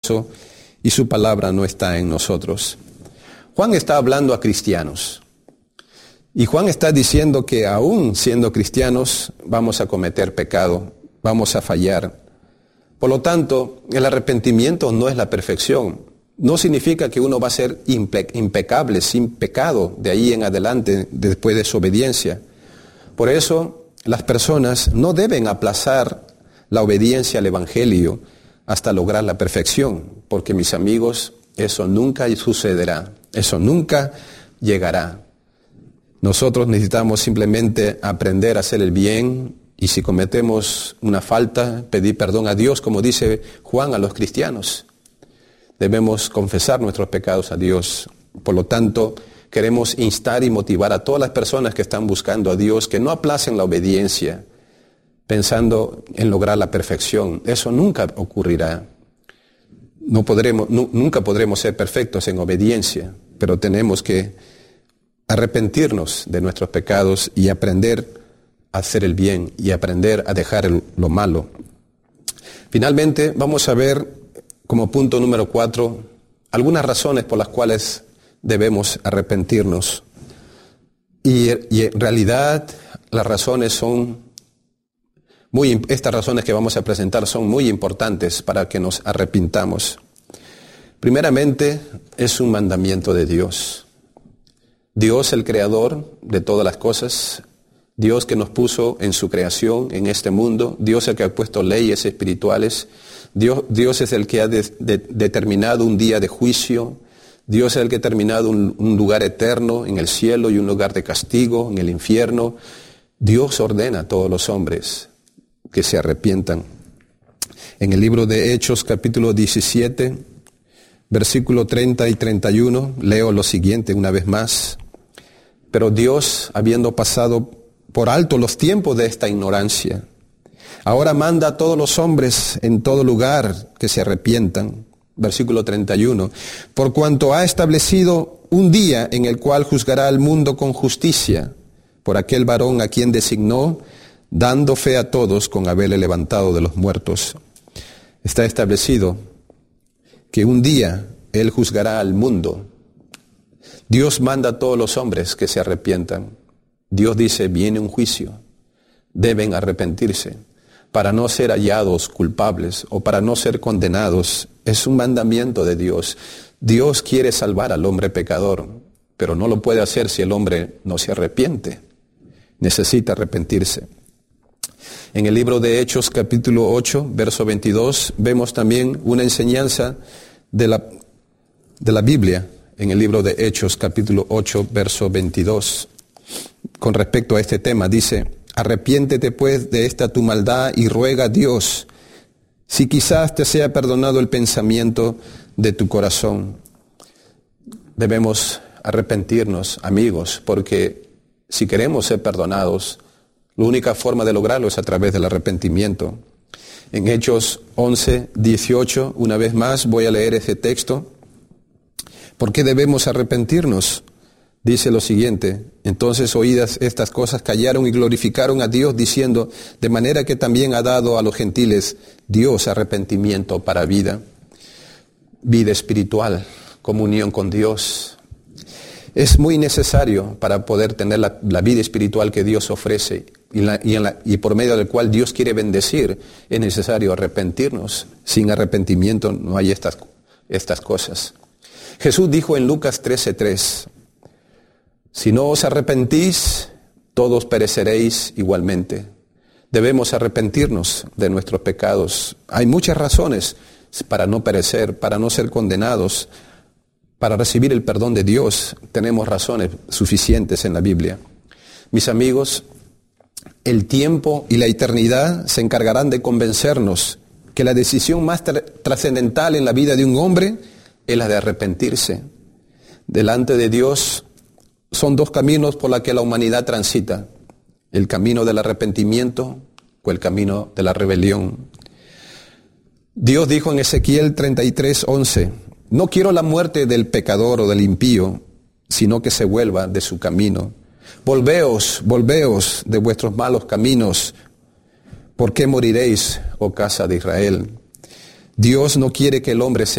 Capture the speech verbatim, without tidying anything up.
esfuerzo y su palabra no está en nosotros. Juan está hablando a cristianos. Y Juan está diciendo que aún siendo cristianos vamos a cometer pecado, vamos a fallar. Por lo tanto, el arrepentimiento no es la perfección. No significa que uno va a ser impe- impecable, sin pecado, de ahí en adelante, después de su obediencia. Por eso, las personas no deben aplazar la obediencia al Evangelio hasta lograr la perfección, porque mis amigos, eso nunca sucederá, eso nunca llegará. Nosotros necesitamos simplemente aprender a hacer el bien y si cometemos una falta, pedir perdón a Dios, como dice Juan a los cristianos. Debemos confesar nuestros pecados a Dios. Por lo tanto, queremos instar y motivar a todas las personas que están buscando a Dios que no aplacen la obediencia pensando en lograr la perfección. Eso nunca ocurrirá. No podremos, nu- nunca podremos ser perfectos en obediencia, pero tenemos que arrepentirnos de nuestros pecados y aprender a hacer el bien y aprender a dejar el- lo malo. Finalmente, vamos a ver como punto número cuatro algunas razones por las cuales debemos arrepentirnos. Y, y en realidad las razones son muy, estas razones que vamos a presentar son muy importantes para que nos arrepintamos. Primeramente, es un mandamiento de Dios. Dios, el creador de todas las cosas, Dios que nos puso en su creación, en este mundo, Dios el que ha puesto leyes espirituales, Dios, Dios es el que ha de, de, determinado un día de juicio, Dios es el que ha determinado un, un lugar eterno en el cielo y un lugar de castigo en el infierno. Dios ordena a todos los hombres que se arrepientan. En el libro de Hechos, capítulo diecisiete, versículo treinta y treinta y uno, leo lo siguiente una vez más. Pero Dios, habiendo pasado por alto los tiempos de esta ignorancia, ahora manda a todos los hombres en todo lugar que se arrepientan. Versículo treinta y uno. Por cuanto ha establecido un día en el cual juzgará al mundo con justicia, por aquel varón a quien designó, dando fe a todos con haberle levantado de los muertos. Está establecido que un día Él juzgará al mundo. Dios manda a todos los hombres que se arrepientan. Dios dice, viene un juicio. Deben arrepentirse para no ser hallados culpables o para no ser condenados. Es un mandamiento de Dios. Dios quiere salvar al hombre pecador, pero no lo puede hacer si el hombre no se arrepiente. Necesita arrepentirse. En el libro de Hechos, capítulo ocho, verso veintidós, vemos también una enseñanza de la, de la Biblia, en el libro de Hechos, capítulo ocho, verso veintidós, con respecto a este tema. Dice, arrepiéntete pues de esta tu maldad y ruega a Dios, si quizás te sea perdonado el pensamiento de tu corazón. Debemos arrepentirnos, amigos, porque si queremos ser perdonados, la única forma de lograrlo es a través del arrepentimiento. En Hechos once, dieciocho, una vez más voy a leer ese texto. ¿Por qué debemos arrepentirnos? Dice lo siguiente, entonces oídas estas cosas callaron y glorificaron a Dios diciendo, de manera que también ha dado a los gentiles Dios arrepentimiento para vida, vida espiritual, comunión con Dios. Es muy necesario para poder tener la, la vida espiritual que Dios ofrece y, la, y, en la, y por medio del cual Dios quiere bendecir, es necesario arrepentirnos. Sin arrepentimiento no hay estas, estas cosas. Jesús dijo en Lucas trece tres, si no os arrepentís, todos pereceréis igualmente. Debemos arrepentirnos de nuestros pecados. Hay muchas razones para no perecer, para no ser condenados, para recibir el perdón de Dios. Tenemos razones suficientes en la Biblia. Mis amigos, el tiempo y la eternidad se encargarán de convencernos que la decisión más tra- trascendental en la vida de un hombre es la de arrepentirse. Delante de Dios son dos caminos por los que la humanidad transita: el camino del arrepentimiento o el camino de la rebelión. Dios dijo en Ezequiel treinta y tres once, no quiero la muerte del pecador o del impío, sino que se vuelva de su camino. Volveos, volveos de vuestros malos caminos. ¿Por qué moriréis, oh casa de Israel? Dios no quiere que el hombre sea